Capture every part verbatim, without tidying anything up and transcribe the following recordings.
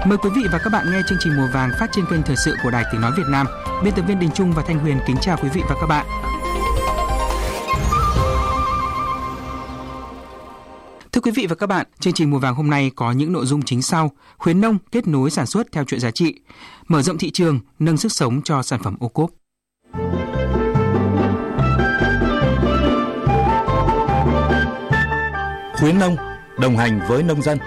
Mời quý vị và các bạn nghe chương trình Mùa Vàng phát trên kênh Thời sự của Đài Tiếng nói Việt Nam. Biên tập viên Đình Trung và Thanh Huyền kính chào quý vị và các bạn. Thưa quý vị và các bạn, chương trình Mùa Vàng hôm nay có những nội dung chính sau: khuyến nông kết nối sản xuất theo chuỗi giá trị, mở rộng thị trường, nâng sức sống cho sản phẩm ô cốp. Khuyến nông, đồng hành với nông dân.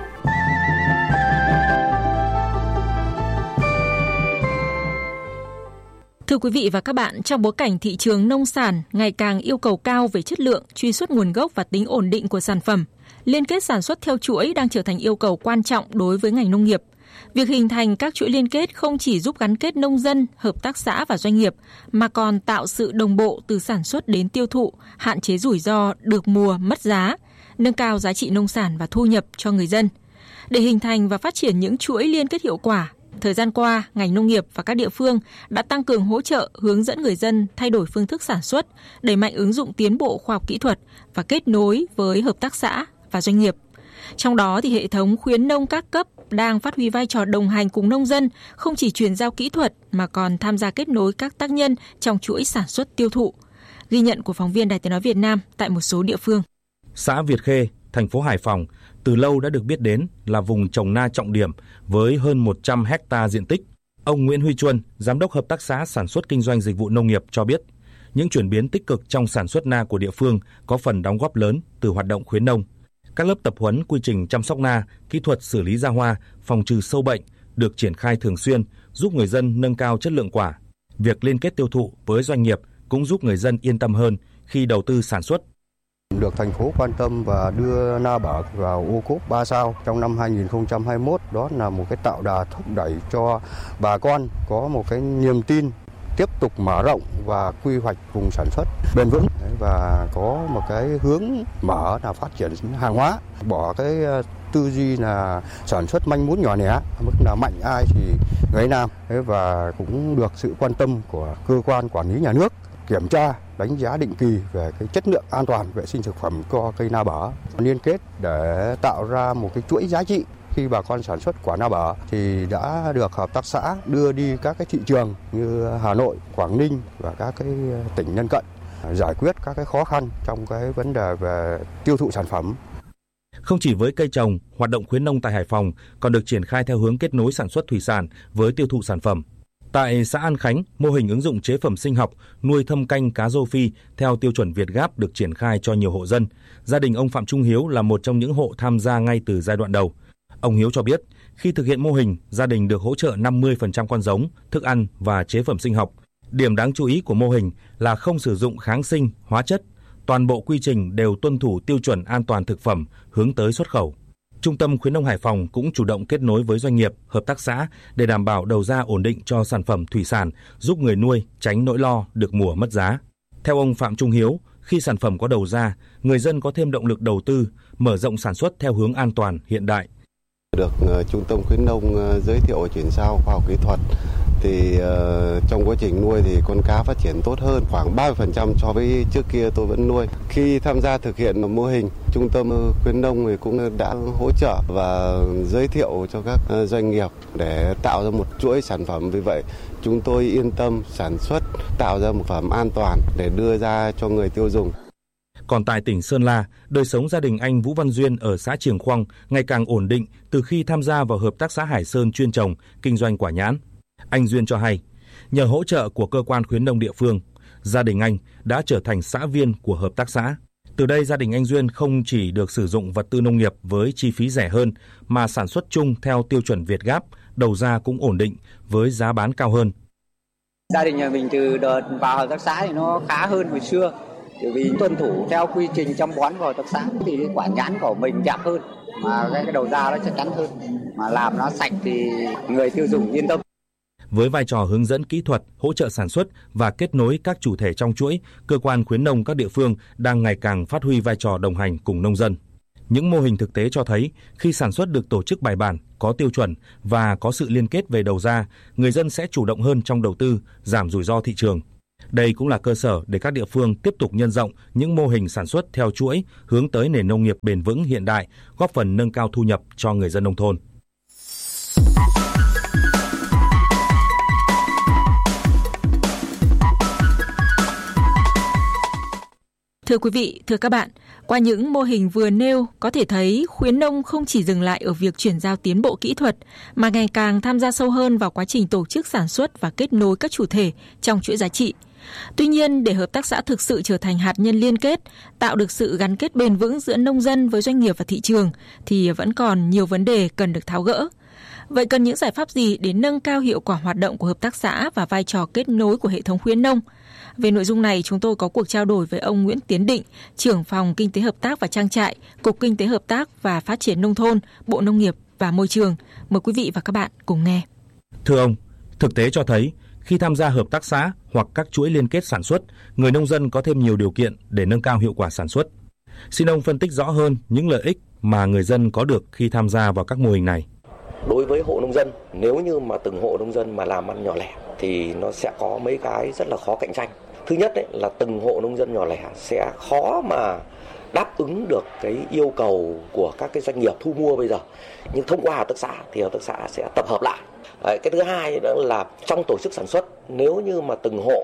Thưa quý vị và các bạn, trong bối cảnh thị trường nông sản ngày càng yêu cầu cao về chất lượng, truy xuất nguồn gốc và tính ổn định của sản phẩm, liên kết sản xuất theo chuỗi đang trở thành yêu cầu quan trọng đối với ngành nông nghiệp. Việc hình thành các chuỗi liên kết không chỉ giúp gắn kết nông dân, hợp tác xã và doanh nghiệp, mà còn tạo sự đồng bộ từ sản xuất đến tiêu thụ, hạn chế rủi ro được mùa mất giá, nâng cao giá trị nông sản và thu nhập cho người dân. Để hình thành và phát triển những chuỗi liên kết hiệu quả, thời gian qua, ngành nông nghiệp và các địa phương đã tăng cường hỗ trợ, hướng dẫn người dân thay đổi phương thức sản xuất, đẩy mạnh ứng dụng tiến bộ khoa học kỹ thuật và kết nối với hợp tác xã và doanh nghiệp. Trong đó thì hệ thống khuyến nông các cấp đang phát huy vai trò đồng hành cùng nông dân, không chỉ chuyển giao kỹ thuật mà còn tham gia kết nối các tác nhân trong chuỗi sản xuất tiêu thụ. Ghi nhận của phóng viên Đài Tiếng nói Việt Nam tại một số địa phương. Xã Việt Khê, thành phố Hải Phòng từ lâu đã được biết đến là vùng trồng na trọng điểm với hơn một trăm héc ta diện tích. Ông Nguyễn Huy Chuân, giám đốc hợp tác xã sản xuất kinh doanh dịch vụ nông nghiệp cho biết, những chuyển biến tích cực trong sản xuất na của địa phương có phần đóng góp lớn từ hoạt động khuyến nông. Các lớp tập huấn quy trình chăm sóc na, kỹ thuật xử lý ra hoa, phòng trừ sâu bệnh được triển khai thường xuyên, giúp người dân nâng cao chất lượng quả. Việc liên kết tiêu thụ với doanh nghiệp cũng giúp người dân yên tâm hơn khi đầu tư sản xuất. Được thành phố quan tâm và đưa na bở vào ô cốp ba sao trong năm hai không hai mốt, đó là một cái tạo đà thúc đẩy cho bà con có một cái niềm tin tiếp tục mở rộng và quy hoạch vùng sản xuất bền vững và có một cái hướng mở là phát triển hàng hóa, bỏ cái tư duy là sản xuất manh mún nhỏ lẻ, mức là mạnh ai thì người làm, và cũng được sự quan tâm của cơ quan quản lý nhà nước kiểm tra, đánh giá định kỳ về cái chất lượng an toàn vệ sinh thực phẩm cho cây na bở, liên kết để tạo ra một cái chuỗi giá trị. Khi bà con sản xuất quả na bở thì đã được hợp tác xã đưa đi các cái thị trường như Hà Nội, Quảng Ninh và các cái tỉnh lân cận, giải quyết các cái khó khăn trong cái vấn đề về tiêu thụ sản phẩm. Không chỉ với cây trồng, hoạt động khuyến nông tại Hải Phòng còn được triển khai theo hướng kết nối sản xuất thủy sản với tiêu thụ sản phẩm. Tại xã An Khánh, mô hình ứng dụng chế phẩm sinh học nuôi thâm canh cá rô phi theo tiêu chuẩn Việt Gáp được triển khai cho nhiều hộ dân. Gia đình ông Phạm Trung Hiếu là một trong những hộ tham gia ngay từ giai đoạn đầu. Ông Hiếu cho biết, khi thực hiện mô hình, gia đình được hỗ trợ năm mươi phần trăm con giống, thức ăn và chế phẩm sinh học. Điểm đáng chú ý của mô hình là không sử dụng kháng sinh, hóa chất. Toàn bộ quy trình đều tuân thủ tiêu chuẩn an toàn thực phẩm hướng tới xuất khẩu. Trung tâm Khuyến nông Hải Phòng cũng chủ động kết nối với doanh nghiệp, hợp tác xã để đảm bảo đầu ra ổn định cho sản phẩm thủy sản, giúp người nuôi tránh nỗi lo được mùa mất giá. Theo ông Phạm Trung Hiếu, khi sản phẩm có đầu ra, người dân có thêm động lực đầu tư, mở rộng sản xuất theo hướng an toàn, hiện đại. Được uh, Trung tâm Khuyến nông uh, giới thiệu chuyển giao khoa học kỹ thuật thì uh, trong quá trình nuôi thì con cá phát triển tốt hơn khoảng ba mươi phần trăm so với trước kia tôi vẫn nuôi. Khi tham gia thực hiện mô hình, Trung tâm Khuyến nông thì cũng đã hỗ trợ và giới thiệu cho các uh, doanh nghiệp để tạo ra một chuỗi sản phẩm. Vì vậy, chúng tôi yên tâm sản xuất, tạo ra một sản phẩm an toàn để đưa ra cho người tiêu dùng. Còn tại tỉnh Sơn La, đời sống gia đình anh Vũ Văn Duyên ở xã Triềng Khoang ngày càng ổn định từ khi tham gia vào hợp tác xã Hải Sơn chuyên trồng, kinh doanh quả nhãn. Anh Duyên cho hay, nhờ hỗ trợ của cơ quan khuyến nông địa phương, gia đình anh đã trở thành xã viên của hợp tác xã. Từ đây, gia đình anh Duyên không chỉ được sử dụng vật tư nông nghiệp với chi phí rẻ hơn, mà sản xuất chung theo tiêu chuẩn Việt Gáp, đầu ra cũng ổn định với giá bán cao hơn. Gia đình nhà mình từ đợt vào hợp tác xã thì nó khá hơn hồi xưa. Bởi vì tuân thủ theo quy trình chăm bón của hợp tác xã thì cái quả nhãn của mình đẹp hơn, mà cái đầu ra nó chắc chắn hơn, mà làm nó sạch thì người tiêu dùng yên tâm. Với vai trò hướng dẫn kỹ thuật, hỗ trợ sản xuất và kết nối các chủ thể trong chuỗi, cơ quan khuyến nông các địa phương đang ngày càng phát huy vai trò đồng hành cùng nông dân. Những mô hình thực tế cho thấy khi sản xuất được tổ chức bài bản, có tiêu chuẩn và có sự liên kết về đầu ra, người dân sẽ chủ động hơn trong đầu tư, giảm rủi ro thị trường. Đây cũng là cơ sở để các địa phương tiếp tục nhân rộng những mô hình sản xuất theo chuỗi hướng tới nền nông nghiệp bền vững hiện đại, góp phần nâng cao thu nhập cho người dân nông thôn. Thưa quý vị, thưa các bạn, qua những mô hình vừa nêu có thể thấy khuyến nông không chỉ dừng lại ở việc chuyển giao tiến bộ kỹ thuật mà ngày càng tham gia sâu hơn vào quá trình tổ chức sản xuất và kết nối các chủ thể trong chuỗi giá trị. Tuy nhiên, để hợp tác xã thực sự trở thành hạt nhân liên kết, tạo được sự gắn kết bền vững giữa nông dân với doanh nghiệp và thị trường thì vẫn còn nhiều vấn đề cần được tháo gỡ. Vậy cần những giải pháp gì để nâng cao hiệu quả hoạt động của hợp tác xã và vai trò kết nối của hệ thống khuyến nông? Về nội dung này, chúng tôi có cuộc trao đổi với ông Nguyễn Tiến Định, trưởng phòng Kinh tế Hợp tác và Trang trại, Cục Kinh tế Hợp tác và Phát triển Nông thôn, Bộ Nông nghiệp và Môi trường. Mời quý vị và các bạn cùng nghe. Thưa ông, thực tế cho thấy khi tham gia hợp tác xã hoặc các chuỗi liên kết sản xuất, người nông dân có thêm nhiều điều kiện để nâng cao hiệu quả sản xuất. Xin ông phân tích rõ hơn những lợi ích mà người dân có được khi tham gia vào các mô hình này. Đối với hộ nông dân, nếu như mà từng hộ nông dân mà làm ăn nhỏ lẻ thì nó sẽ có mấy cái rất là khó cạnh tranh. Thứ nhất ấy, là từng hộ nông dân nhỏ lẻ sẽ khó mà đáp ứng được cái yêu cầu của các cái doanh nghiệp thu mua bây giờ. Nhưng thông qua hợp tác xã thì hợp tác xã sẽ tập hợp lại. Đấy, cái thứ hai đó là trong tổ chức sản xuất, nếu như mà từng hộ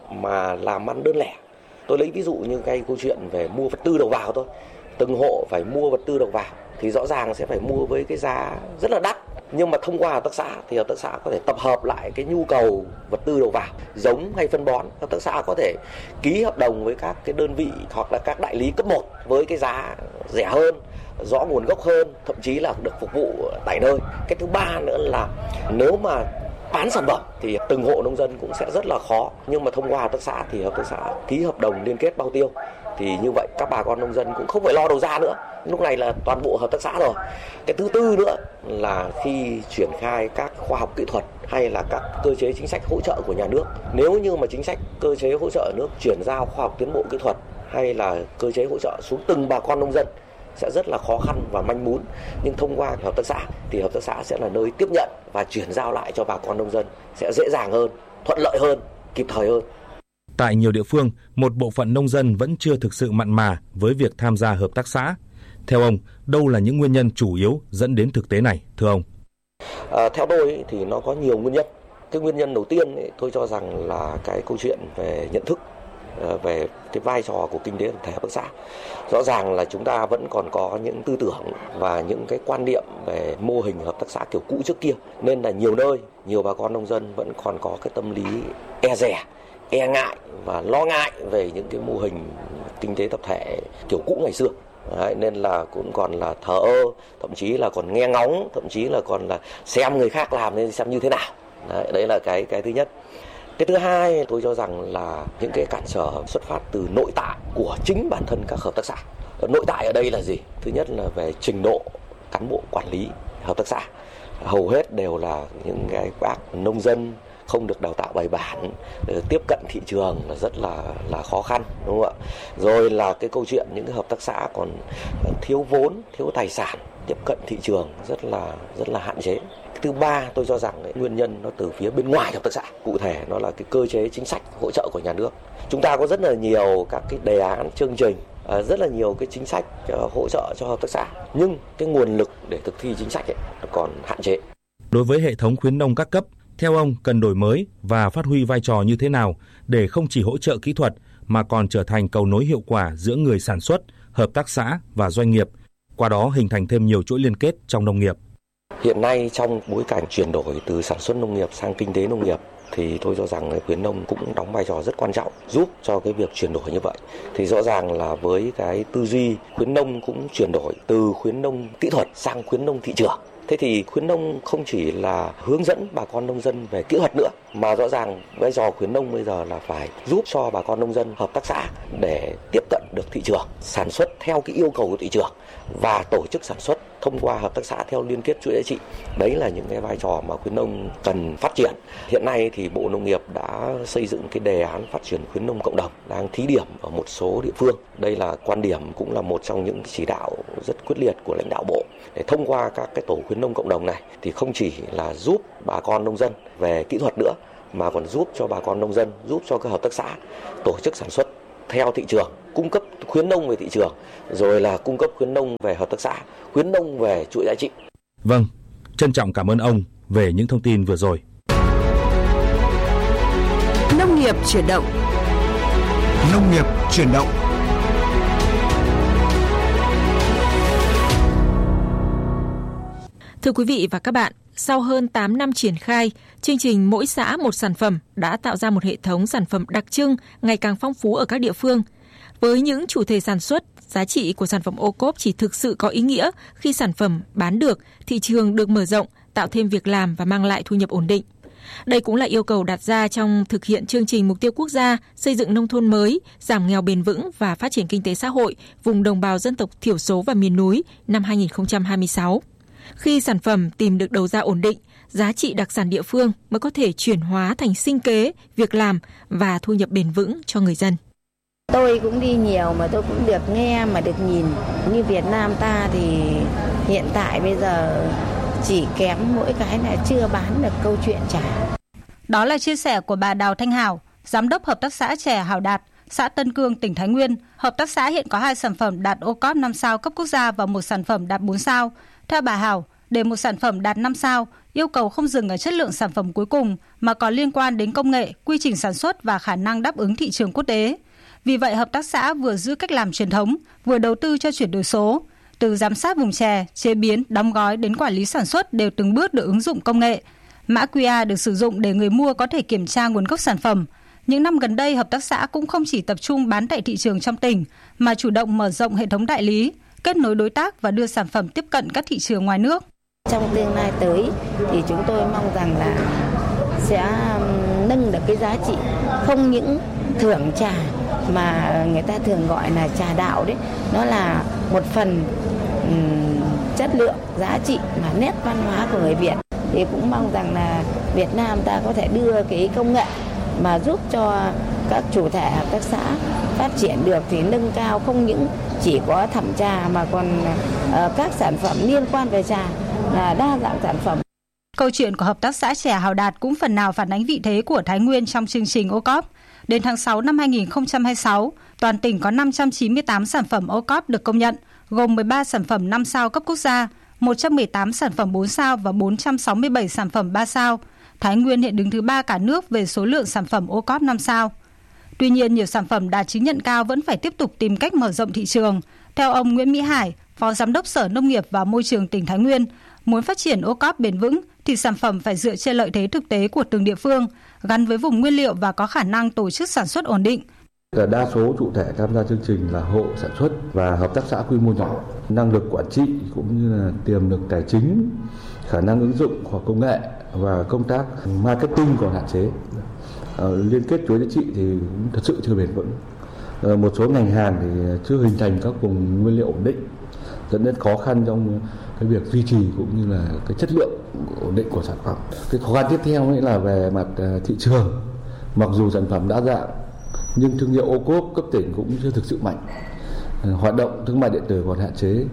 mà làm ăn đơn lẻ, tôi lấy ví dụ như cái câu chuyện về mua vật tư đầu vào thôi, từng hộ phải mua vật tư đầu vào thì rõ ràng sẽ phải mua với cái giá rất là đắt. Nhưng mà thông qua hợp tác xã thì hợp tác xã có thể tập hợp lại cái nhu cầu vật tư đầu vào, giống hay phân bón. Hợp tác xã có thể ký hợp đồng với các cái đơn vị hoặc là các đại lý cấp một với cái giá rẻ hơn, rõ nguồn gốc hơn, thậm chí là được phục vụ tại nơi. Cái thứ ba nữa là nếu mà bán sản phẩm thì từng hộ nông dân cũng sẽ rất là khó. Nhưng mà thông qua hợp tác xã thì hợp tác xã ký hợp đồng liên kết bao tiêu thì như vậy các bà con nông dân cũng không phải lo đầu ra nữa. Lúc này là toàn bộ hợp tác xã rồi. Cái thứ tư nữa là khi triển khai các khoa học kỹ thuật hay là các cơ chế chính sách hỗ trợ của nhà nước. Nếu như mà chính sách cơ chế hỗ trợ nước chuyển giao khoa học tiến bộ kỹ thuật hay là cơ chế hỗ trợ xuống từng bà con nông dân sẽ rất là khó khăn và manh mún. Nhưng thông qua hợp tác xã thì hợp tác xã sẽ là nơi tiếp nhận và chuyển giao lại cho bà con nông dân sẽ dễ dàng hơn, thuận lợi hơn, kịp thời hơn. Tại nhiều địa phương, một bộ phận nông dân vẫn chưa thực sự mặn mà với việc tham gia hợp tác xã. Theo ông, đâu là những nguyên nhân chủ yếu dẫn đến thực tế này, thưa ông? À, theo tôi thì nó có nhiều nguyên nhân. Cái nguyên nhân đầu tiên ấy, tôi cho rằng là cái câu chuyện về nhận thức, về cái vai trò của kinh tế tập thể hợp tác xã. Rõ ràng là chúng ta vẫn còn có những tư tưởng và những cái quan niệm về mô hình hợp tác xã kiểu cũ trước kia, nên là nhiều nơi, nhiều bà con nông dân vẫn còn có cái tâm lý e dè, e ngại và lo ngại về những cái mô hình kinh tế tập thể kiểu cũ ngày xưa. Đấy, nên là cũng còn là thờ ơ, thậm chí là còn nghe ngóng, thậm chí là còn là xem người khác làm nên xem như thế nào. Đấy, đấy là cái cái thứ nhất. Cái thứ hai, tôi cho rằng là những cái cản trở xuất phát từ nội tại của chính bản thân các hợp tác xã. Nội tại ở đây là gì? Thứ nhất là về trình độ cán bộ quản lý hợp tác xã. Hầu hết đều là những cái bác nông dân không được đào tạo bài bản, tiếp cận thị trường là rất là là khó khăn, đúng không ạ? Rồi là cái câu chuyện những cái hợp tác xã còn thiếu vốn, thiếu tài sản, tiếp cận thị trường rất là rất là hạn chế. Thứ ba, tôi cho rằng ấy, nguyên nhân nó từ phía bên ngoài hợp tác xã. Cụ thể nó là cái cơ chế chính sách hỗ trợ của nhà nước. Chúng ta có rất là nhiều các cái đề án, chương trình, rất là nhiều cái chính sách hỗ trợ cho hợp tác xã, nhưng cái nguồn lực để thực thi chính sách ấy, nó còn hạn chế. Đối với hệ thống khuyến nông các cấp, theo ông cần đổi mới và phát huy vai trò như thế nào để không chỉ hỗ trợ kỹ thuật mà còn trở thành cầu nối hiệu quả giữa người sản xuất, hợp tác xã và doanh nghiệp, qua đó hình thành thêm nhiều chuỗi liên kết trong nông nghiệp. Hiện nay trong bối cảnh chuyển đổi từ sản xuất nông nghiệp sang kinh tế nông nghiệp thì tôi cho rằng khuyến nông cũng đóng vai trò rất quan trọng giúp cho cái việc chuyển đổi như vậy. Thì rõ ràng là với cái tư duy khuyến nông cũng chuyển đổi từ khuyến nông kỹ thuật sang khuyến nông thị trường. Thế thì khuyến nông không chỉ là hướng dẫn bà con nông dân về kỹ thuật nữa, mà rõ ràng vai trò khuyến nông bây giờ là phải giúp cho bà con nông dân hợp tác xã để tiếp cận được thị trường, sản xuất theo cái yêu cầu của thị trường và tổ chức sản xuất thông qua hợp tác xã theo liên kết chuỗi giá trị. Đấy là những cái vai trò mà khuyến nông cần phát triển. Hiện nay thì Bộ Nông nghiệp đã xây dựng cái đề án phát triển khuyến nông cộng đồng đang thí điểm ở một số địa phương. Đây là quan điểm cũng là một trong những chỉ đạo rất quyết liệt của lãnh đạo Bộ. Để thông qua các cái tổ khuyến nông cộng đồng này thì không chỉ là giúp bà con nông dân về kỹ thuật nữa, mà còn giúp cho bà con nông dân, giúp cho các hợp tác xã tổ chức sản xuất theo thị trường, cung cấp khuyến nông về thị trường, rồi là cung cấp khuyến nông về hợp tác xã, khuyến nông về chuỗi giá trị. Vâng, Trân trọng cảm ơn ông về những thông tin vừa rồi. Nông nghiệp chuyển động. Nông nghiệp chuyển động. Thưa quý vị và các bạn, sau hơn tám năm triển khai, chương trình Mỗi xã một sản phẩm đã tạo ra một hệ thống sản phẩm đặc trưng ngày càng phong phú ở các địa phương. Với những chủ thể sản xuất, giá trị của sản phẩm ô cốp chỉ thực sự có ý nghĩa khi sản phẩm bán được, thị trường được mở rộng, tạo thêm việc làm và mang lại thu nhập ổn định. Đây cũng là yêu cầu đặt ra trong thực hiện chương trình mục tiêu quốc gia xây dựng nông thôn mới, giảm nghèo bền vững và phát triển kinh tế xã hội vùng đồng bào dân tộc thiểu số và miền núi năm hai không hai sáu. Khi sản phẩm tìm được đầu ra ổn định, giá trị đặc sản địa phương mới có thể chuyển hóa thành sinh kế, việc làm và thu nhập bền vững cho người dân. Tôi cũng đi nhiều mà tôi cũng được nghe mà được nhìn. Như Việt Nam ta thì hiện tại bây giờ chỉ kém mỗi cái là chưa bán được câu chuyện chả. Đó là chia sẻ của bà Đào Thanh Hảo, Giám đốc Hợp tác xã chè Hảo Đạt, xã Tân Cương, tỉnh Thái Nguyên. Hợp tác xã hiện có hai sản phẩm đạt ô cốp năm sao cấp quốc gia và một sản phẩm đạt bốn sao. Theo bà Hảo, để một sản phẩm đạt năm sao, yêu cầu không dừng ở chất lượng sản phẩm cuối cùng mà còn liên quan đến công nghệ, quy trình sản xuất và khả năng đáp ứng thị trường quốc tế. Vì vậy, hợp tác xã vừa giữ cách làm truyền thống, vừa đầu tư cho chuyển đổi số. Từ giám sát vùng chè, chế biến, đóng gói đến quản lý sản xuất đều từng bước được ứng dụng công nghệ. Mã quy rờ được sử dụng để người mua có thể kiểm tra nguồn gốc sản phẩm. Những năm gần đây, hợp tác xã cũng không chỉ tập trung bán tại thị trường trong tỉnh, mà chủ động mở rộng hệ thống đại lý, kết nối đối tác và đưa sản phẩm tiếp cận các thị trường ngoài nước. Trong tương lai tới thì chúng tôi mong rằng là sẽ nâng được cái giá trị, không những thưởng trà mà người ta thường gọi là trà đạo đấy, nó là một phần um, chất lượng, giá trị mà nét văn hóa của người Việt. Thì cũng mong rằng là Việt Nam ta có thể đưa cái công nghệ mà giúp cho các chủ thể hợp tác xã phát triển được thì nâng cao không những chỉ có thẩm trà mà còn uh, các sản phẩm liên quan về trà, là đa dạng sản phẩm. Câu chuyện của Hợp tác xã chè Hảo Đạt cũng phần nào phản ánh vị thế của Thái Nguyên trong chương trình ô cốp. Đến tháng sáu năm hai không hai sáu, toàn tỉnh có năm trăm chín mươi tám sản phẩm ô cốp được công nhận, gồm mười ba sản phẩm năm sao cấp quốc gia, một trăm mười tám sản phẩm bốn sao và bốn trăm sáu mươi bảy sản phẩm ba sao. Thái Nguyên hiện đứng thứ ba cả nước về số lượng sản phẩm ô cốp năm sao. Tuy nhiên, nhiều sản phẩm đạt chứng nhận cao vẫn phải tiếp tục tìm cách mở rộng thị trường. Theo ông Nguyễn Mỹ Hải, Phó Giám đốc Sở Nông nghiệp và Môi trường tỉnh Thái Nguyên, muốn phát triển ô cốp bền vững thì sản phẩm phải dựa trên lợi thế thực tế của từng địa phương, gắn với vùng nguyên liệu và có khả năng tổ chức sản xuất ổn định. Đa số chủ thể tham gia chương trình là hộ sản xuất và hợp tác xã quy mô nhỏ, năng lực quản trị cũng như là tiềm lực tài chính, khả năng ứng dụng khoa học công nghệ và công tác marketing còn hạn chế. Liên kết chuỗi giá trị thì cũng thật sự chưa bền vững. Một số ngành hàng thì chưa hình thành các vùng nguyên liệu ổn định, dẫn đến khó khăn trong cái việc duy trì cũng như là cái chất lượng ổn định của sản phẩm. Cái khó khăn tiếp theo ấy là về mặt thị trường. Mặc dù sản phẩm đã dạng nhưng thương hiệu ô cốp cấp tỉnh cũng chưa thực sự mạnh. Hoạt động thương mại điện tử còn hạn chế.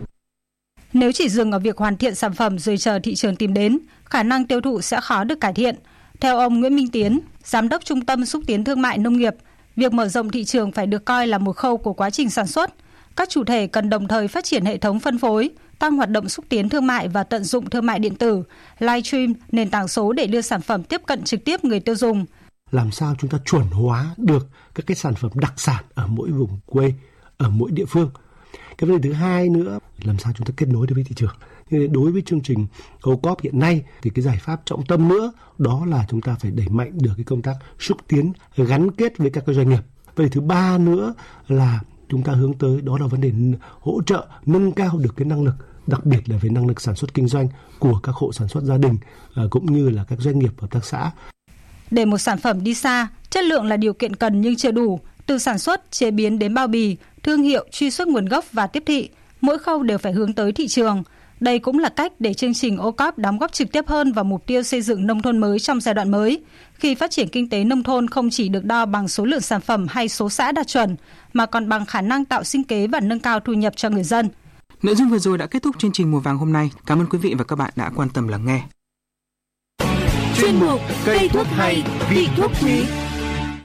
Nếu chỉ dừng ở việc hoàn thiện sản phẩm rồi chờ thị trường tìm đến, khả năng tiêu thụ sẽ khó được cải thiện. Theo ông Nguyễn Minh Tiến, Giám đốc Trung tâm Xúc tiến Thương mại Nông nghiệp, việc mở rộng thị trường phải được coi là một khâu của quá trình sản xuất. Các chủ thể cần đồng thời phát triển hệ thống phân phối, tăng hoạt động xúc tiến thương mại và tận dụng thương mại điện tử, livestream, nền tảng số để đưa sản phẩm tiếp cận trực tiếp người tiêu dùng. Làm sao chúng ta chuẩn hóa được các cái sản phẩm đặc sản ở mỗi vùng quê, ở mỗi địa phương. Cái vấn đề thứ hai nữa, làm sao chúng ta kết nối được với thị trường. Đối với chương trình ô cốp hiện nay thì cái giải pháp trọng tâm nữa đó là chúng ta phải đẩy mạnh được cái công tác xúc tiến gắn kết với các cái doanh nghiệp. Vấn đề thứ ba nữa là chúng ta hướng tới đó là vấn đề hỗ trợ nâng cao được cái năng lực, đặc biệt là về năng lực sản xuất kinh doanh của các hộ sản xuất gia đình cũng như là các doanh nghiệp hợp tác xã. Để một sản phẩm đi xa, chất lượng là điều kiện cần nhưng chưa đủ. Từ sản xuất, chế biến đến bao bì, thương hiệu, truy xuất nguồn gốc và tiếp thị, mỗi khâu đều phải hướng tới thị trường. Đây cũng là cách để chương trình ô cốp đóng góp trực tiếp hơn vào mục tiêu xây dựng nông thôn mới trong giai đoạn mới. Khi phát triển kinh tế nông thôn không chỉ được đo bằng số lượng sản phẩm hay số xã đạt chuẩn, mà còn bằng khả năng tạo sinh kế và nâng cao thu nhập cho người dân. Nội dung vừa rồi đã kết thúc chương trình Mùa Vàng hôm nay. Cảm ơn quý vị và các bạn đã quan tâm lắng nghe. Chuyên mục Cây thuốc hay, vị thuốc quý.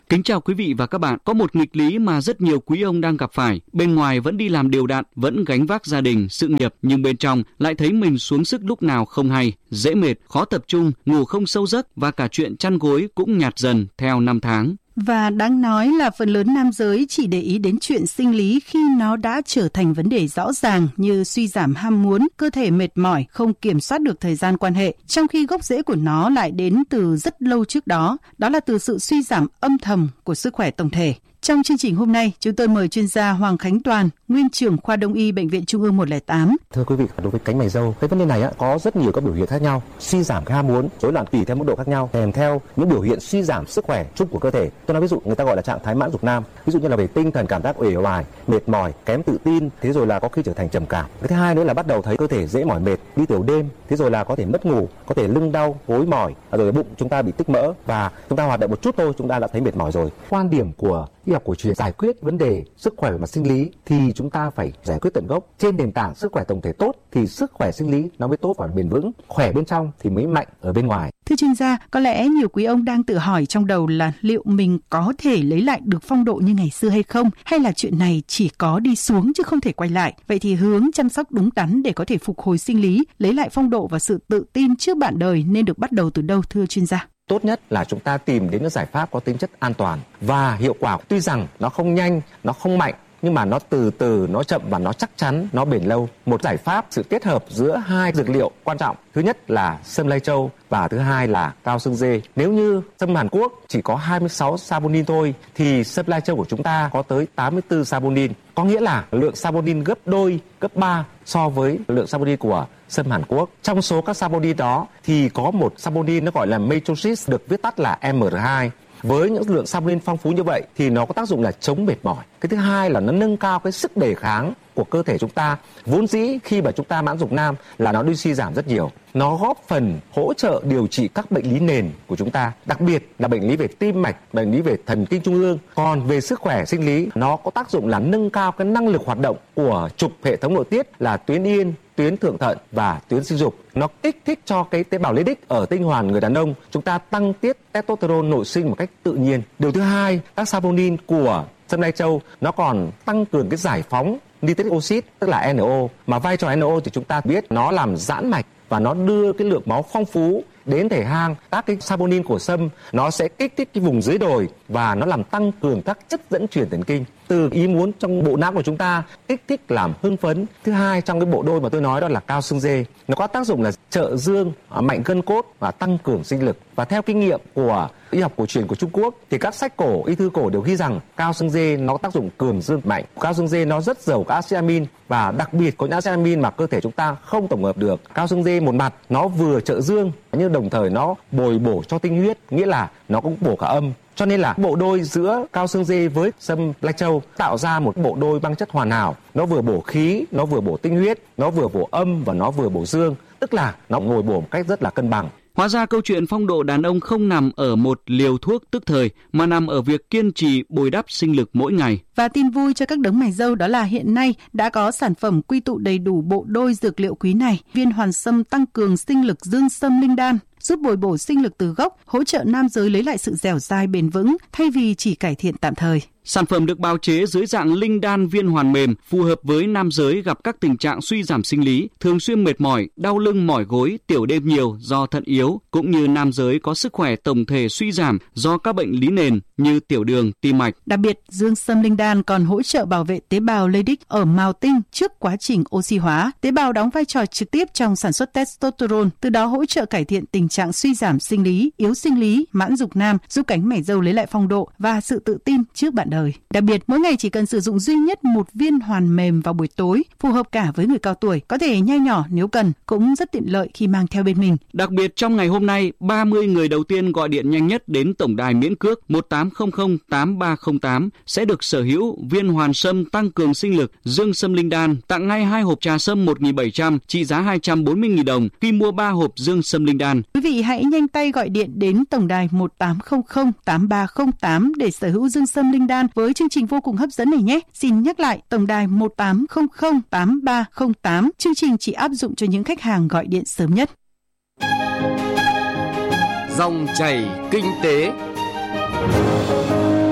Kính chào quý vị và các bạn. Có một nghịch lý mà rất nhiều quý ông đang gặp phải. Bên ngoài vẫn đi làm đều đặn, vẫn gánh vác gia đình, sự nghiệp, nhưng bên trong lại thấy mình xuống sức lúc nào không hay, dễ mệt, khó tập trung, ngủ không sâu giấc và cả chuyện chăn gối cũng nhạt dần theo năm tháng. Và đáng nói là phần lớn nam giới chỉ để ý đến chuyện sinh lý khi nó đã trở thành vấn đề rõ ràng như suy giảm ham muốn, cơ thể mệt mỏi, không kiểm soát được thời gian quan hệ, trong khi gốc rễ của nó lại đến từ rất lâu trước đó, đó là từ sự suy giảm âm thầm của sức khỏe tổng thể. Trong chương trình hôm nay, chúng tôi mời chuyên gia Hoàng Khánh Toàn, nguyên trưởng khoa Đông y Bệnh viện Trung ương một không tám. Thưa quý vị, đối với cánh mày râu, cái vấn đề này á, có rất nhiều các biểu hiện khác nhau, suy giảm ham muốn, rối loạn tùy theo mức độ khác nhau, kèm theo những biểu hiện suy giảm sức khỏe chung của cơ thể. Tôi nói ví dụ người ta gọi là trạng thái mãn dục nam, ví dụ như là về tinh thần cảm giác uể oải, mệt mỏi, kém tự tin, thế rồi là có khi trở thành trầm cảm. Cái thứ hai nữa là bắt đầu thấy cơ thể dễ mỏi mệt, đi tiểu đêm, thế rồi là có thể mất ngủ, có thể lưng đau, gối mỏi, rồi bụng chúng ta bị tích mỡ và chúng ta hoạt động một chút thôi chúng ta đã thấy mệt mỏi rồi. Quan điểm của y học cổ truyền giải quyết vấn đề sức khỏe về mặt sinh lý thì chúng ta phải giải quyết tận gốc. Trên nền tảng sức khỏe tổng thể tốt thì sức khỏe sinh lý nó mới tốt và bền vững, khỏe bên trong thì mới mạnh ở bên ngoài. Thưa chuyên gia, có lẽ nhiều quý ông đang tự hỏi trong đầu là liệu mình có thể lấy lại được phong độ như ngày xưa hay không, hay là chuyện này chỉ có đi xuống chứ không thể quay lại. Vậy thì hướng chăm sóc đúng đắn để có thể phục hồi sinh lý, lấy lại phong độ và sự tự tin trước bạn đời nên được bắt đầu từ đâu thưa chuyên gia? Tốt nhất là chúng ta tìm đến những giải pháp có tính chất an toàn và hiệu quả. Tuy rằng nó không nhanh, nó không mạnh, nhưng mà nó từ từ, nó chậm và nó chắc chắn, nó bền lâu. Một giải pháp sự kết hợp giữa hai dược liệu quan trọng. Thứ nhất là sâm lai châu và thứ hai là cao xương dê. Nếu như sâm Hàn Quốc chỉ có hai mươi sáu saponin thôi thì sâm lai châu của chúng ta có tới tám mươi tư saponin. Có nghĩa là lượng saponin gấp đôi, gấp ba so với lượng saponin của sâm Hàn Quốc. Trong số các saponin đó thì có một saponin nó gọi là matrosis, được viết tắt là em rờ hai. Với những lượng saponin phong phú như vậy thì nó có tác dụng là chống mệt mỏi. Cái thứ hai là nó nâng cao cái sức đề kháng của cơ thể chúng ta. Vốn dĩ khi mà chúng ta mãn dục nam là nó đi suy giảm rất nhiều. Nó góp phần hỗ trợ điều trị các bệnh lý nền của chúng ta, đặc biệt là bệnh lý về tim mạch, bệnh lý về thần kinh trung ương. Còn về sức khỏe sinh lý, nó có tác dụng là nâng cao cái năng lực hoạt động của trục hệ thống nội tiết là tuyến yên, tuyến thượng thận và tuyến sinh dục. Nó kích thích cho cái tế bào Leydig ở tinh hoàn người đàn ông, chúng ta tăng tiết testosterone nội sinh một cách tự nhiên. Điều thứ hai, các saponin của sâm lai châu nó còn tăng cường cái giải phóng nitric oxide, tức là en o, mà vai trò en o thì chúng ta biết nó làm giãn mạch và nó đưa cái lượng máu phong phú đến thể hang. Các cái saponin của sâm nó sẽ kích thích cái vùng dưới đồi và nó làm tăng cường các chất dẫn truyền thần kinh từ ý muốn trong bộ não của chúng ta, kích thích làm hưng phấn. Thứ hai, trong cái bộ đôi mà tôi nói đó là cao xương dê, nó có tác dụng là trợ dương, mạnh gân cốt và tăng cường sinh lực. Và theo kinh nghiệm của y học cổ truyền của Trung Quốc thì các sách cổ, y thư cổ đều ghi rằng cao xương dê nó có tác dụng cường dương mạnh. Cao xương dê nó rất giàu các acid amin và đặc biệt có những acid amin mà cơ thể chúng ta không tổng hợp được. Cao xương dê một mặt nó vừa trợ dương nhưng đồng thời nó bồi bổ cho tinh huyết, nghĩa là nó cũng bổ cả âm. Cho nên là bộ đôi giữa cao xương dê với sâm lai châu tạo ra một bộ đôi băng chất hoàn hảo. Nó vừa bổ khí, nó vừa bổ tinh huyết, nó vừa bổ âm và nó vừa bổ dương. Tức là nó ngồi bổ một cách rất là cân bằng. Hóa ra câu chuyện phong độ đàn ông không nằm ở một liều thuốc tức thời mà nằm ở việc kiên trì bồi đắp sinh lực mỗi ngày. Và tin vui cho các đấng mày râu đó là hiện nay đã có sản phẩm quy tụ đầy đủ bộ đôi dược liệu quý này. Viên hoàn sâm tăng cường sinh lực dương sâm linh đan, giúp bồi bổ sinh lực từ gốc, hỗ trợ nam giới lấy lại sự dẻo dai bền vững thay vì chỉ cải thiện tạm thời. Sản phẩm được bào chế dưới dạng linh đan viên hoàn mềm, phù hợp với nam giới gặp các tình trạng suy giảm sinh lý, thường xuyên mệt mỏi, đau lưng mỏi gối, tiểu đêm nhiều do thận yếu, cũng như nam giới có sức khỏe tổng thể suy giảm do các bệnh lý nền như tiểu đường, tim mạch. Đặc biệt, dương sâm linh đan còn hỗ trợ bảo vệ tế bào Leydig ở mào tinh trước quá trình oxy hóa. Tế bào đóng vai trò trực tiếp trong sản xuất testosterone, từ đó hỗ trợ cải thiện tình trạng suy giảm sinh lý, yếu sinh lý, mãn dục nam, giúp cánh mày râu lấy lại phong độ và sự tự tin trước bạn đời. Đặc biệt, mỗi ngày chỉ cần sử dụng duy nhất một viên hoàn mềm vào buổi tối, phù hợp cả với người cao tuổi, có thể nhai nhỏ nếu cần, cũng rất tiện lợi khi mang theo bên mình. Đặc biệt trong ngày hôm nay, ba mươi người đầu tiên gọi điện nhanh nhất đến tổng đài miễn cước một tám không không tám ba không tám sẽ được sở hữu viên hoàn sâm tăng cường sinh lực dương sâm linh đan, tặng ngay hai hộp trà sâm một nghìn bảy trăm trị giá hai trăm bốn mươi nghìn đồng khi mua ba hộp dương sâm linh đan. Quý vị hãy nhanh tay gọi điện đến tổng đài một tám không không tám ba không tám để sở hữu dương sâm linh đan với chương trình vô cùng hấp dẫn này nhé. Xin nhắc lại, tổng đài một tám không không tám ba không tám. Chương trình chỉ áp dụng cho những khách hàng gọi điện sớm nhất. Dòng chảy kinh tế.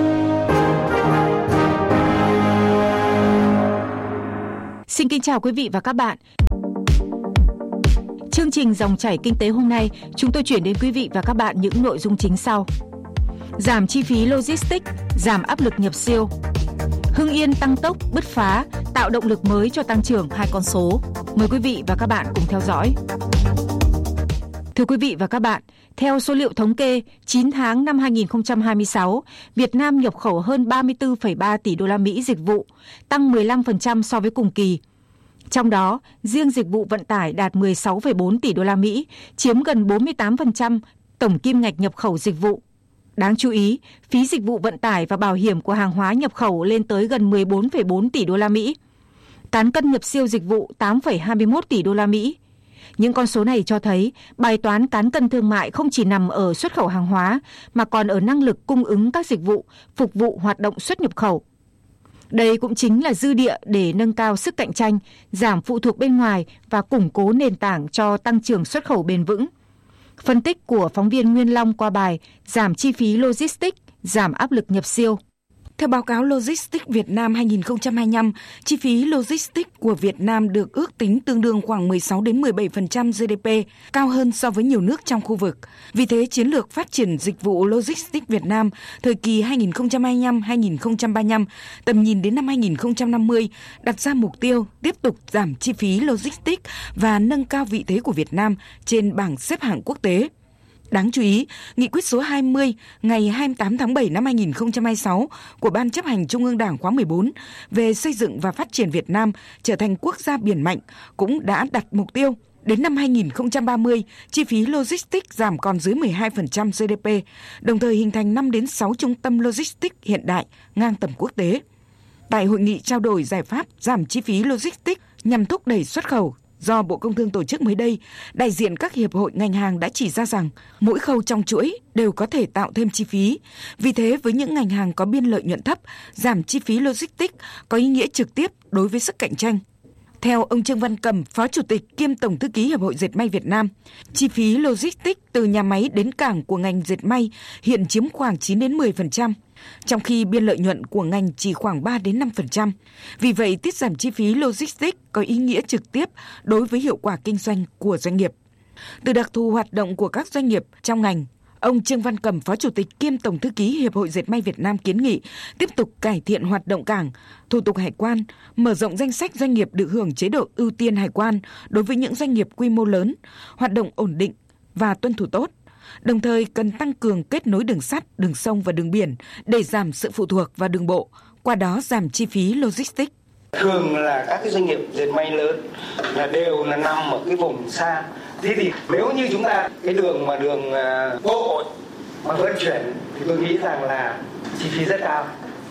Xin kính chào quý vị và các bạn. Chương trình Dòng chảy kinh tế hôm nay, chúng tôi chuyển đến quý vị và các bạn những nội dung chính sau. Giảm chi phí logistics, giảm áp lực nhập siêu. Hưng Yên tăng tốc, bứt phá, tạo động lực mới cho tăng trưởng hai con số. Mời quý vị và các bạn cùng theo dõi. Thưa quý vị và các bạn, theo số liệu thống kê, chín tháng năm hai nghìn không trăm hai mươi sáu, Việt Nam nhập khẩu hơn ba mươi tư phẩy ba tỷ đô la Mỹ dịch vụ, tăng mười lăm phần trăm so với cùng kỳ. Trong đó, riêng dịch vụ vận tải đạt mười sáu phẩy bốn tỷ đô la Mỹ, chiếm gần bốn mươi tám phần trăm tổng kim ngạch nhập khẩu dịch vụ. Đáng chú ý, phí dịch vụ vận tải và bảo hiểm của hàng hóa nhập khẩu lên tới gần mười bốn phẩy bốn tỷ đô la Mỹ. Cán cân nhập siêu dịch vụ tám phẩy hai mươi mốt tỷ đô la Mỹ. Những con số này cho thấy bài toán cán cân thương mại không chỉ nằm ở xuất khẩu hàng hóa mà còn ở năng lực cung ứng các dịch vụ, phục vụ hoạt động xuất nhập khẩu. Đây cũng chính là dư địa để nâng cao sức cạnh tranh, giảm phụ thuộc bên ngoài và củng cố nền tảng cho tăng trưởng xuất khẩu bền vững. Phân tích của phóng viên Nguyên Long qua bài Giảm chi phí logistics, giảm áp lực nhập siêu. Theo báo cáo Logistics Việt Nam hai nghìn không trăm hai mươi lăm, chi phí logistics của Việt Nam được ước tính tương đương khoảng mười sáu đến mười bảy phần trăm giê đê pê, cao hơn so với nhiều nước trong khu vực. Vì thế, chiến lược phát triển dịch vụ logistics Việt Nam thời kỳ hai nghìn không trăm hai mươi lăm đến hai nghìn không trăm ba mươi lăm, tầm nhìn đến năm hai nghìn không trăm năm mươi, đặt ra mục tiêu tiếp tục giảm chi phí logistics và nâng cao vị thế của Việt Nam trên bảng xếp hạng quốc tế. Đáng chú ý, Nghị quyết số hai mươi ngày hai mươi tám tháng bảy năm hai nghìn không trăm hai mươi sáu của Ban chấp hành Trung ương Đảng khóa mười bốn về xây dựng và phát triển Việt Nam trở thành quốc gia biển mạnh cũng đã đặt mục tiêu đến năm hai nghìn không trăm ba mươi, chi phí logistics giảm còn dưới mười hai phần trăm giê đê pê, đồng thời hình thành năm đến sáu trung tâm logistics hiện đại ngang tầm quốc tế. Tại hội nghị trao đổi giải pháp giảm chi phí logistics nhằm thúc đẩy xuất khẩu do Bộ Công Thương tổ chức mới đây, đại diện các hiệp hội ngành hàng đã chỉ ra rằng mỗi khâu trong chuỗi đều có thể tạo thêm chi phí. Vì thế, với những ngành hàng có biên lợi nhuận thấp, giảm chi phí logistics có ý nghĩa trực tiếp đối với sức cạnh tranh. Theo ông Trương Văn Cẩm, Phó Chủ tịch kiêm Tổng thư ký Hiệp hội Dệt may Việt Nam, chi phí logistics từ nhà máy đến cảng của ngành dệt may hiện chiếm khoảng chín đến mười phần trăm, trong khi biên lợi nhuận của ngành chỉ khoảng ba đến năm phần trăm. Vì vậy, tiết giảm chi phí logistics có ý nghĩa trực tiếp đối với hiệu quả kinh doanh của doanh nghiệp. Từ đặc thù hoạt động của các doanh nghiệp trong ngành, ông Trương Văn Cẩm, Phó Chủ tịch kiêm Tổng thư ký Hiệp hội Dệt may Việt Nam kiến nghị tiếp tục cải thiện hoạt động cảng, thủ tục hải quan, mở rộng danh sách doanh nghiệp được hưởng chế độ ưu tiên hải quan đối với những doanh nghiệp quy mô lớn, hoạt động ổn định và tuân thủ tốt. Đồng thời cần tăng cường kết nối đường sắt, đường sông và đường biển để giảm sự phụ thuộc vào đường bộ, qua đó giảm chi phí logistics. Thường là các cái doanh nghiệp dệt may lớn là đều là nằm ở cái vùng xa. Thế thì nếu như chúng ta cái đường mà đường bộ mà vận chuyển thì tôi nghĩ rằng là chi phí rất cao,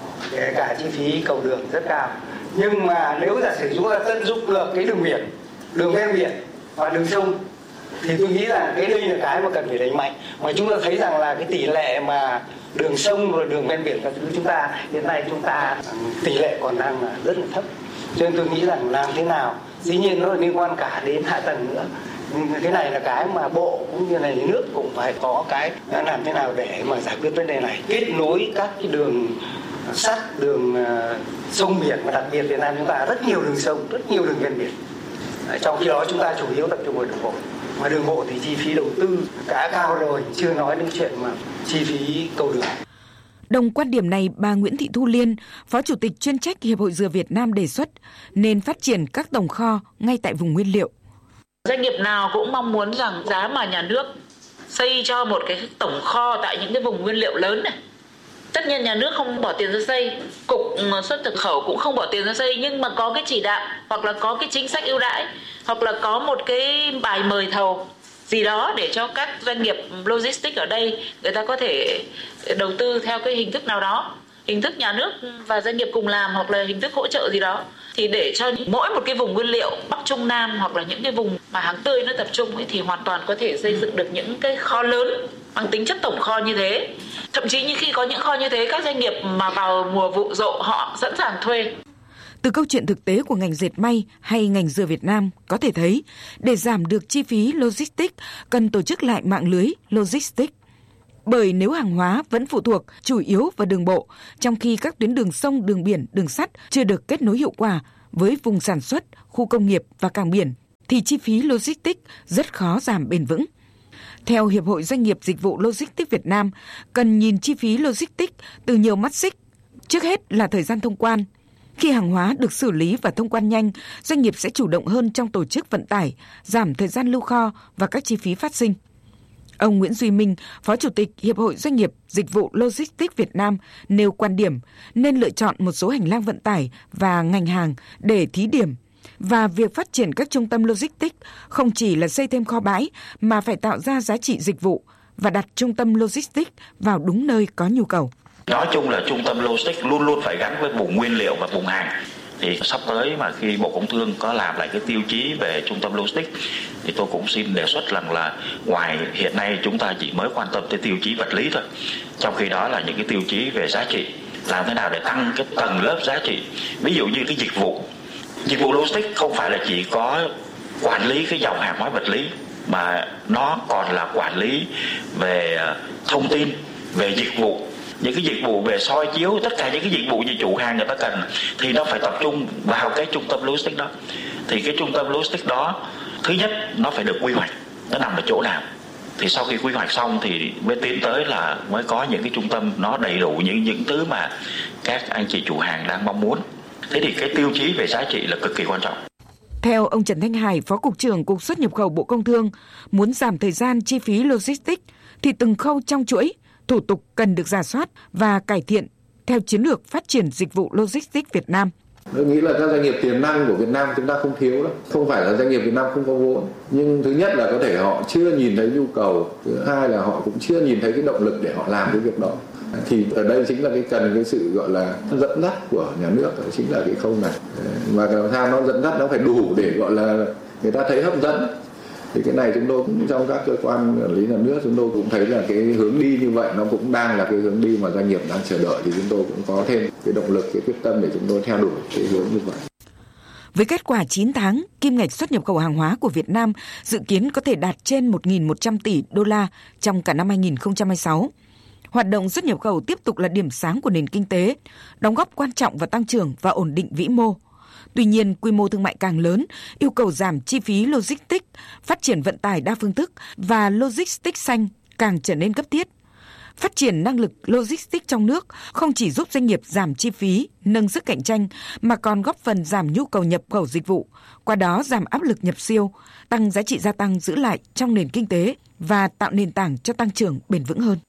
kể cả chi phí cầu đường rất cao. Nhưng mà nếu giả sử chúng ta tận dụng được cái đường biển, đường ven biển và đường sông thì tôi nghĩ là cái đây là cái mà cần phải đẩy mạnh. Mà chúng ta thấy rằng là cái tỷ lệ mà đường sông rồi đường ven biển các thứ chúng ta hiện nay chúng ta tỷ lệ còn đang là rất là thấp. Cho nên tôi nghĩ rằng làm thế nào, dĩ nhiên nó liên quan cả đến hạ tầng nữa. Nhưng cái này là cái mà bộ cũng như là nhà nước cũng phải có cái làm thế nào để mà giải quyết vấn đề này, kết nối các cái đường sắt, đường uh, sông biển, và đặc biệt Việt Nam chúng ta rất nhiều đường sông, rất nhiều đường ven biển. Trong khi đó chúng ta chủ yếu tập trung vào đường bộ. Mà đường bộ thì chi phí đầu tư đã cao rồi, chưa nói đến chuyện mà chi phí cầu đường. Đồng quan điểm này, bà Nguyễn Thị Thu Liên, Phó Chủ tịch chuyên trách Hiệp hội Dừa Việt Nam đề xuất nên phát triển các tổng kho ngay tại vùng nguyên liệu. Doanh nghiệp nào cũng mong muốn rằng giá mà nhà nước xây cho một cái tổng kho tại những cái vùng nguyên liệu lớn này. Tất nhiên nhà nước không bỏ tiền ra xây, Cục xuất nhập khẩu cũng không bỏ tiền ra xây, nhưng mà có cái chỉ đạo hoặc là có cái chính sách ưu đãi hoặc là có một cái bài mời thầu gì đó để cho các doanh nghiệp logistics ở đây người ta có thể đầu tư theo cái hình thức nào đó, hình thức nhà nước và doanh nghiệp cùng làm hoặc là hình thức hỗ trợ gì đó, thì để cho mỗi một cái vùng nguyên liệu Bắc Trung Nam hoặc là những cái vùng mà hàng tươi nó tập trung ấy, thì hoàn toàn có thể xây dựng được những cái kho lớn mang tính chất tổng kho như thế. Thậm chí như khi có những kho như thế, các doanh nghiệp mà vào mùa vụ rộ họ sẵn sàng thuê. Từ câu chuyện thực tế của ngành dệt may hay ngành dừa Việt Nam có thể thấy, để giảm được chi phí logistics cần tổ chức lại mạng lưới logistics. Bởi nếu hàng hóa vẫn phụ thuộc chủ yếu vào đường bộ, trong khi các tuyến đường sông, đường biển, đường sắt chưa được kết nối hiệu quả với vùng sản xuất, khu công nghiệp và cảng biển, thì chi phí logistics rất khó giảm bền vững. Theo Hiệp hội Doanh nghiệp Dịch vụ Logistics Việt Nam, cần nhìn chi phí logistics từ nhiều mắt xích. Trước hết là thời gian thông quan. Khi hàng hóa được xử lý và thông quan nhanh, doanh nghiệp sẽ chủ động hơn trong tổ chức vận tải, giảm thời gian lưu kho và các chi phí phát sinh. Ông Nguyễn Duy Minh, Phó Chủ tịch Hiệp hội Doanh nghiệp Dịch vụ Logistics Việt Nam nêu quan điểm nên lựa chọn một số hành lang vận tải và ngành hàng để thí điểm. Và việc phát triển các trung tâm logistics không chỉ là xây thêm kho bãi mà phải tạo ra giá trị dịch vụ và đặt trung tâm logistics vào đúng nơi có nhu cầu. Nói chung là trung tâm logistics luôn luôn phải gắn với vùng nguyên liệu và vùng hàng. Thì sắp tới mà khi Bộ Công Thương có làm lại cái tiêu chí về trung tâm logistics thì tôi cũng xin đề xuất rằng là ngoài hiện nay chúng ta chỉ mới quan tâm tới tiêu chí vật lý thôi. Trong khi đó là những cái tiêu chí về giá trị, làm thế nào để tăng cái tầng lớp giá trị. Ví dụ như cái dịch vụ. Dịch vụ logistics không phải là chỉ có quản lý cái dòng hàng hóa vật lý mà nó còn là quản lý về thông tin, về dịch vụ. Những cái dịch vụ về soi chiếu, tất cả những cái dịch vụ như chủ hàng người ta cần thì nó phải tập trung vào cái trung tâm logistics đó. Thì cái trung tâm logistics đó, thứ nhất nó phải được quy hoạch, nó nằm ở chỗ nào. Thì sau khi quy hoạch xong thì mới tiến tới là mới có những cái trung tâm nó đầy đủ những những thứ mà các anh chị chủ hàng đang mong muốn. Thế thì cái tiêu chí về giá trị là cực kỳ quan trọng. Theo ông Trần Thanh Hải, Phó Cục trưởng Cục Xuất nhập khẩu Bộ Công Thương, muốn giảm thời gian chi phí logistics thì từng khâu trong chuỗi, thủ tục cần được rà soát và cải thiện theo chiến lược phát triển dịch vụ logistics Việt Nam. Tôi nghĩ là các doanh nghiệp tiềm năng của Việt Nam chúng ta không thiếu đâu. Không phải là doanh nghiệp Việt Nam không có vốn. Nhưng thứ nhất là có thể họ chưa nhìn thấy nhu cầu. Thứ hai là họ cũng chưa nhìn thấy cái động lực để họ làm cái việc đó. Thì ở đây chính là cái cần cái sự gọi là dẫn dắt của nhà nước, chính là cái khâu này. Và làm sao nó dẫn dắt nó phải đủ để gọi là người ta thấy hấp dẫn. Thì cái này chúng tôi cũng trong các cơ quan quản lý nhà nước chúng tôi cũng thấy là cái hướng đi như vậy nó cũng đang là cái hướng đi mà doanh nghiệp đang chờ đợi, thì chúng tôi cũng có thêm cái động lực, cái quyết tâm để chúng tôi theo đuổi cái hướng như vậy. Với kết quả chín tháng, kim ngạch xuất nhập khẩu hàng hóa của Việt Nam dự kiến có thể đạt trên một nghìn một trăm tỷ đô la trong cả năm hai nghìn không trăm hai mươi sáu. Hoạt động xuất nhập khẩu tiếp tục là điểm sáng của nền kinh tế, đóng góp quan trọng vào tăng trưởng và ổn định vĩ mô. Tuy nhiên, quy mô thương mại càng lớn, yêu cầu giảm chi phí logistics, phát triển vận tải đa phương thức và logistics xanh càng trở nên cấp thiết. Phát triển năng lực logistics trong nước không chỉ giúp doanh nghiệp giảm chi phí, nâng sức cạnh tranh, mà còn góp phần giảm nhu cầu nhập khẩu dịch vụ, qua đó giảm áp lực nhập siêu, tăng giá trị gia tăng giữ lại trong nền kinh tế và tạo nền tảng cho tăng trưởng bền vững hơn.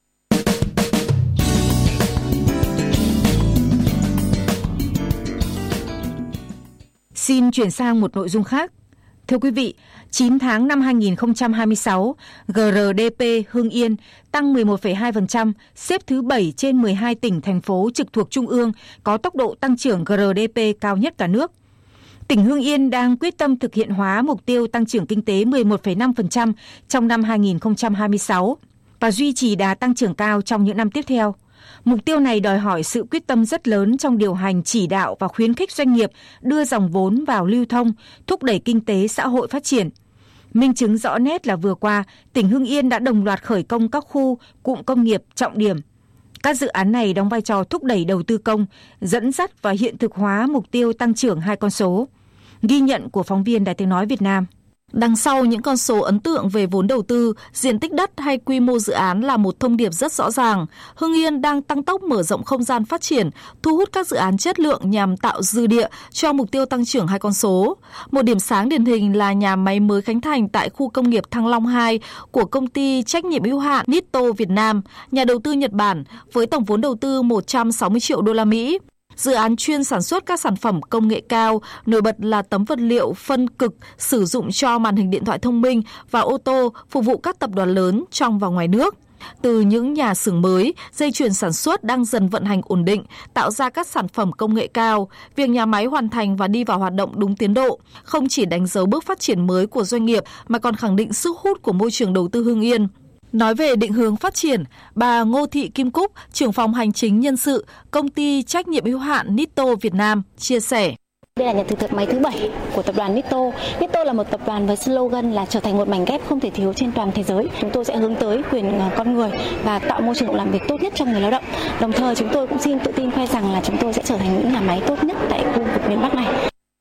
Xin chuyển sang một nội dung khác. Thưa quý vị, chín tháng năm hai nghìn không trăm hai mươi sáu, giê rờ đê pê Hưng Yên tăng mười một phẩy hai phần trăm, xếp thứ bảy trên mười hai tỉnh, thành phố trực thuộc Trung ương có tốc độ tăng trưởng giê rờ đê pê cao nhất cả nước. Tỉnh Hưng Yên đang quyết tâm thực hiện hóa mục tiêu tăng trưởng kinh tế mười một phẩy năm phần trăm trong năm hai nghìn không trăm hai mươi sáu và duy trì đà tăng trưởng cao trong những năm tiếp theo. Mục tiêu này đòi hỏi sự quyết tâm rất lớn trong điều hành, chỉ đạo và khuyến khích doanh nghiệp đưa dòng vốn vào lưu thông, thúc đẩy kinh tế xã hội phát triển. Minh chứng rõ nét là vừa qua, tỉnh Hưng Yên đã đồng loạt khởi công các khu, cụm công nghiệp trọng điểm. Các dự án này đóng vai trò thúc đẩy đầu tư công, dẫn dắt và hiện thực hóa mục tiêu tăng trưởng hai con số. Ghi nhận của phóng viên Đài Tiếng nói Việt Nam. Đằng sau những con số ấn tượng về vốn đầu tư, diện tích đất hay quy mô dự án là một thông điệp rất rõ ràng. Hưng Yên đang tăng tốc mở rộng không gian phát triển, thu hút các dự án chất lượng nhằm tạo dư địa cho mục tiêu tăng trưởng hai con số. Một điểm sáng điển hình là nhà máy mới khánh thành tại khu công nghiệp Thăng Long hai của công ty trách nhiệm hữu hạn Nitto Việt Nam, nhà đầu tư Nhật Bản, với tổng vốn đầu tư một trăm sáu mươi triệu đô la Mỹ. Dự án chuyên sản xuất các sản phẩm công nghệ cao, nổi bật là tấm vật liệu phân cực sử dụng cho màn hình điện thoại thông minh và ô tô, phục vụ các tập đoàn lớn trong và ngoài nước. Từ những nhà xưởng mới, dây chuyền sản xuất đang dần vận hành ổn định, tạo ra các sản phẩm công nghệ cao. Việc nhà máy hoàn thành và đi vào hoạt động đúng tiến độ, không chỉ đánh dấu bước phát triển mới của doanh nghiệp mà còn khẳng định sức hút của môi trường đầu tư Hưng Yên. Nói về định hướng phát triển, bà Ngô Thị Kim Cúc, trưởng phòng hành chính nhân sự, công ty trách nhiệm hữu hạn Nitto Việt Nam, chia sẻ. Đây là nhà thử thực máy thứ bảy của tập đoàn Nitto. Nitto là một tập đoàn với slogan là trở thành một mảnh ghép không thể thiếu trên toàn thế giới. Chúng tôi sẽ hướng tới quyền con người và tạo môi trường làm việc tốt nhất cho người lao động. Đồng thời chúng tôi cũng xin tự tin khoe rằng là chúng tôi sẽ trở thành những nhà máy tốt nhất tại khu vực miền Bắc này.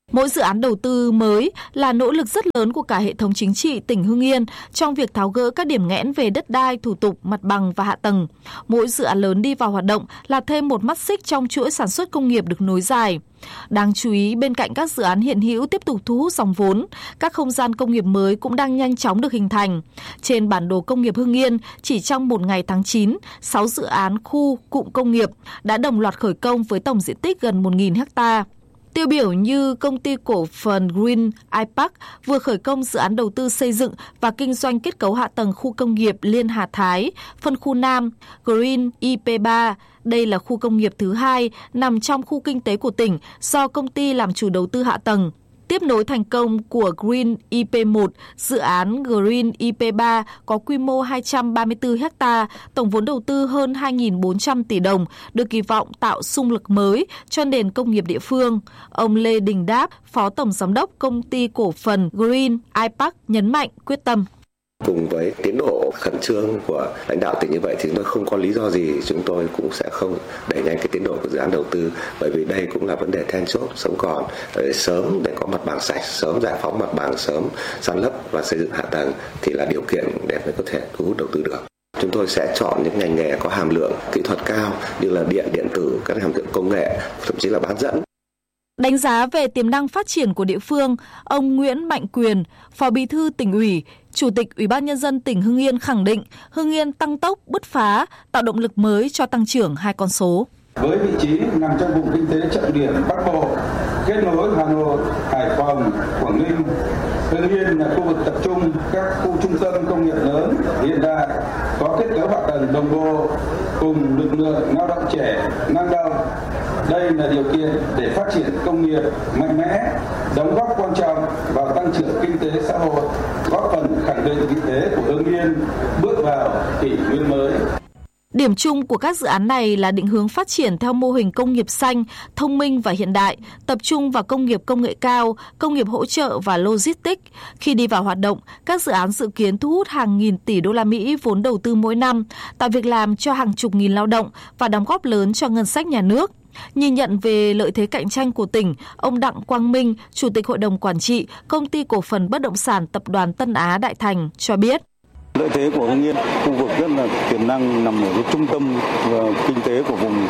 Mỗi dự án đầu tư mới là nỗ lực rất lớn của cả hệ thống chính trị tỉnh Hưng Yên trong việc tháo gỡ các điểm nghẽn về đất đai, thủ tục, mặt bằng và hạ tầng. Mỗi dự án lớn đi vào hoạt động là thêm một mắt xích trong chuỗi sản xuất công nghiệp được nối dài. Đáng chú ý, bên cạnh các dự án hiện hữu tiếp tục thu hút dòng vốn, các không gian công nghiệp mới cũng đang nhanh chóng được hình thành. Trên bản đồ công nghiệp Hưng Yên, chỉ trong một ngày tháng chín, sáu dự án khu cụm công nghiệp đã đồng loạt khởi công với tổng diện tích gần một nghìn ha. Tiêu biểu như công ty cổ phần Green iPark vừa khởi công dự án đầu tư xây dựng và kinh doanh kết cấu hạ tầng khu công nghiệp Liên Hà Thái, phân khu Nam, Green i pê ba. Đây là khu công nghiệp thứ hai nằm trong khu kinh tế của tỉnh do công ty làm chủ đầu tư hạ tầng. Tiếp nối thành công của Green i pê một, dự án Green i pê ba có quy mô hai trăm ba mươi tư ha, tổng vốn đầu tư hơn hai nghìn bốn trăm tỷ đồng, được kỳ vọng tạo xung lực mới cho nền công nghiệp địa phương. Ông Lê Đình Đáp, Phó Tổng Giám đốc Công ty Cổ phần Green iPark nhấn mạnh quyết tâm. Cùng với tiến độ khẩn trương của lãnh đạo tỉnh như vậy thì nó không có lý do gì chúng tôi cũng sẽ không đẩy nhanh cái tiến độ của dự án đầu tư, bởi vì đây cũng là vấn đề then chốt sống còn, để sớm để có mặt bằng sạch, sớm giải phóng mặt bằng, sớm san lấp và xây dựng hạ tầng thì là điều kiện để mới có thể thu hút đầu tư được. Chúng tôi sẽ chọn những ngành nghề có hàm lượng kỹ thuật cao như là điện, điện tử, các hàm lượng công nghệ, thậm chí là bán dẫn. Đánh giá về tiềm năng phát triển của địa phương, ông Nguyễn Mạnh Quyền, Phó Bí thư Tỉnh ủy, Chủ tịch Ủy ban Nhân dân tỉnh Hưng Yên khẳng định Hưng Yên tăng tốc, bứt phá, tạo động lực mới cho tăng trưởng hai con số. Với vị trí nằm trong vùng kinh tế trọng điểm Bắc Bộ, kết nối Hà Nội, Hải Phòng, Quảng Ninh, Hưng Yên là khu vực tập trung các khu trung tâm công nghiệp lớn, hiện đại, có kết cấu hạ tầng đồng bộ, cùng lực lượng lao động trẻ, năng động. Đây là điều kiện để phát triển công nghiệp mạnh mẽ, đóng góp quan trọng vào tăng trưởng kinh tế xã hội, góp phần khẳng định vị thế của Hưng Yên bước vào kỷ nguyên mới. Điểm chung của các dự án này là định hướng phát triển theo mô hình công nghiệp xanh, thông minh và hiện đại, tập trung vào công nghiệp công nghệ cao, công nghiệp hỗ trợ và logistics. Khi đi vào hoạt động, các dự án dự kiến thu hút hàng nghìn tỷ đô la Mỹ vốn đầu tư mỗi năm, tạo việc làm cho hàng chục nghìn lao động và đóng góp lớn cho ngân sách nhà nước. Nhìn nhận về lợi thế cạnh tranh của tỉnh, ông Đặng Quang Minh, Chủ tịch Hội đồng Quản trị, Công ty Cổ phần Bất động sản Tập đoàn Tân Á Đại Thành cho biết. Lợi thế của Hưng Yên, khu vực rất là tiềm năng, nằm ở cái trung tâm kinh tế của vùng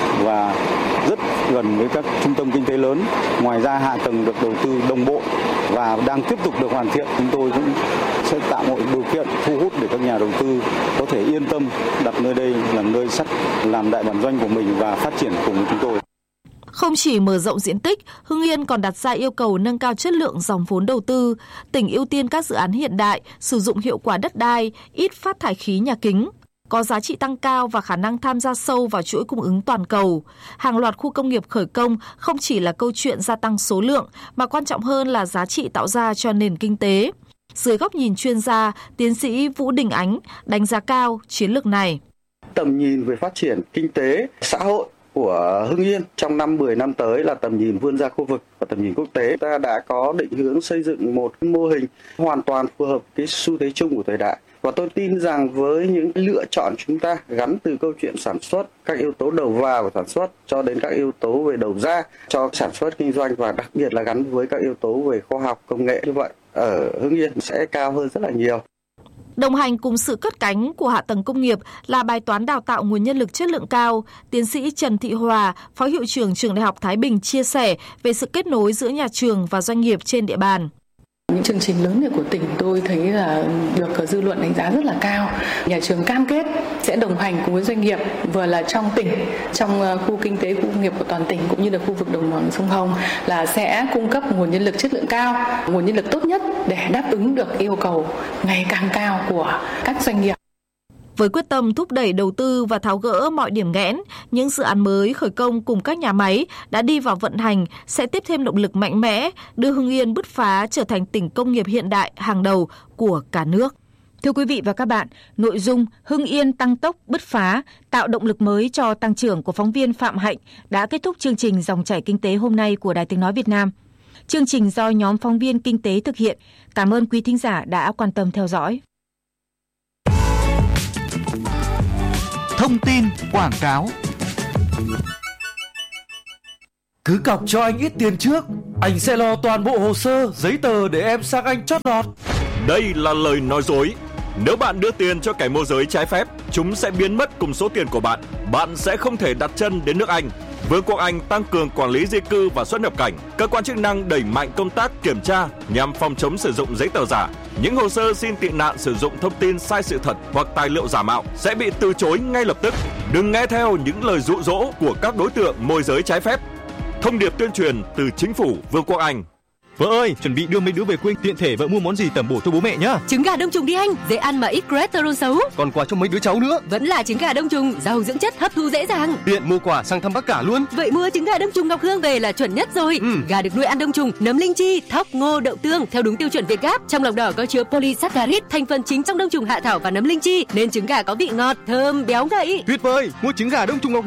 và rất gần với các trung tâm kinh tế lớn. Ngoài ra hạ tầng được đầu tư đồng bộ và đang tiếp tục được hoàn thiện. Chúng tôi cũng sẽ tạo mọi điều kiện thu hút để các nhà đầu tư có thể yên tâm đặt nơi đây làm nơi sắt, làm đại bản doanh của mình và phát triển cùng với chúng tôi. Không chỉ mở rộng diện tích, Hưng Yên còn đặt ra yêu cầu nâng cao chất lượng dòng vốn đầu tư. Tỉnh ưu tiên các dự án hiện đại, sử dụng hiệu quả đất đai, ít phát thải khí nhà kính, có giá trị tăng cao và khả năng tham gia sâu vào chuỗi cung ứng toàn cầu. Hàng loạt khu công nghiệp khởi công không chỉ là câu chuyện gia tăng số lượng, mà quan trọng hơn là giá trị tạo ra cho nền kinh tế. Dưới góc nhìn chuyên gia, tiến sĩ Vũ Đình Ánh đánh giá cao chiến lược này. Tầm nhìn về phát triển kinh tế, xã hội của Hưng Yên trong năm mười năm tới là tầm nhìn vươn ra khu vực và tầm nhìn quốc tế. Ta đã có định hướng xây dựng một mô hình hoàn toàn phù hợp cái xu thế chung của thời đại. Và tôi tin rằng với những lựa chọn chúng ta gắn từ câu chuyện sản xuất, các yếu tố đầu vào của sản xuất cho đến các yếu tố về đầu ra cho sản xuất kinh doanh và đặc biệt là gắn với các yếu tố về khoa học công nghệ như vậy, ở Hưng Yên sẽ cao hơn rất là nhiều. Đồng hành cùng sự cất cánh của hạ tầng công nghiệp là bài toán đào tạo nguồn nhân lực chất lượng cao. Tiến sĩ Trần Thị Hòa, Phó Hiệu trưởng Trường Đại học Thái Bình chia sẻ về sự kết nối giữa nhà trường và doanh nghiệp trên địa bàn. Những chương trình lớn này của tỉnh tôi thấy là được dư luận đánh giá rất là cao. Nhà trường cam kết sẽ đồng hành cùng với doanh nghiệp vừa là trong tỉnh, trong khu kinh tế, khu công nghiệp của toàn tỉnh cũng như là khu vực đồng bằng sông Hồng là sẽ cung cấp nguồn nhân lực chất lượng cao, nguồn nhân lực tốt nhất để đáp ứng được yêu cầu ngày càng cao của các doanh nghiệp. Với quyết tâm thúc đẩy đầu tư và tháo gỡ mọi điểm nghẽn, những dự án mới khởi công cùng các nhà máy đã đi vào vận hành sẽ tiếp thêm động lực mạnh mẽ, đưa Hưng Yên bứt phá trở thành tỉnh công nghiệp hiện đại hàng đầu của cả nước. Thưa quý vị và các bạn, nội dung Hưng Yên tăng tốc bứt phá, tạo động lực mới cho tăng trưởng của phóng viên Phạm Hạnh đã kết thúc chương trình Dòng chảy kinh tế hôm nay của Đài Tiếng nói Việt Nam. Chương trình do nhóm phóng viên kinh tế thực hiện. Cảm ơn quý thính giả đã quan tâm theo dõi. Thông tin quảng cáo. Cứ cọc cho anh ít tiền trước, anh sẽ lo toàn bộ hồ sơ, giấy tờ để em sang anh chót lọt. Đây là lời nói dối. Nếu bạn đưa tiền cho kẻ môi giới trái phép, chúng sẽ biến mất cùng số tiền của bạn. Bạn sẽ không thể đặt chân đến nước Anh. Vương quốc Anh tăng cường quản lý di cư và xuất nhập cảnh. Cơ quan chức năng đẩy mạnh công tác kiểm tra nhằm phòng chống sử dụng giấy tờ giả. Những hồ sơ xin tị nạn sử dụng thông tin sai sự thật hoặc tài liệu giả mạo sẽ bị từ chối ngay lập tức. Đừng nghe theo những lời dụ dỗ của các đối tượng môi giới trái phép. Thông điệp tuyên truyền từ chính phủ Vương quốc Anh. Vợ ơi, chuẩn bị đưa mấy đứa về quê, tiện thể vợ mua món gì tẩm bổ cho bố mẹ nhá. Trứng gà đông trùng đi anh, dễ ăn mà ít cholesterol xấu. Còn quà cho mấy đứa cháu nữa. Vẫn là trứng gà đông trùng, giàu dưỡng chất, hấp thu dễ dàng. Tiện mua quà sang thăm bác cả luôn. Vậy mua trứng gà đông trùng Ngọc Hương về là chuẩn nhất rồi. Ừ. Gà được nuôi ăn đông trùng, nấm linh chi, thóc, ngô, đậu tương theo đúng tiêu chuẩn Việt Gáp. Trong lòng đỏ có chứa polysaccharide, thành phần chính trong đông trùng hạ thảo và nấm linh chi, nên trứng gà có vị ngọt, thơm, béo ngậy. Tuyệt vời, mua trứng gà đông trùng Ngọc